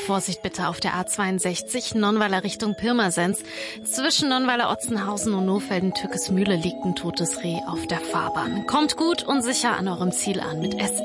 Vorsicht bitte auf der A62 Nonnweiler Richtung Pirmasens. Zwischen Nonnweiler Otzenhausen und Nohfelden-Türkesmühle liegt ein totes Reh auf der Fahrbahn. Kommt gut und sicher an eurem Ziel an mit SR